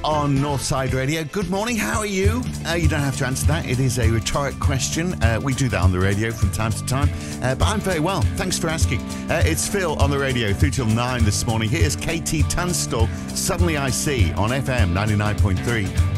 on Northside Radio. Good morning, how are you? You don't have to answer that. It is a rhetoric question. We do that on the radio from time to time. But I'm very well. Thanks for asking. It's Phil on the radio, 3 till 9 this morning. Here's KT Tunstall, Suddenly I See, on FM 99.3.